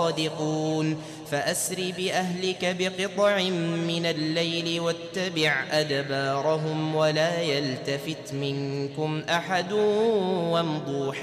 لصادقون فأسر بأهلك بقطع من الليل واتبع أدبارهم ولا يلتفت منكم أحد وامضوا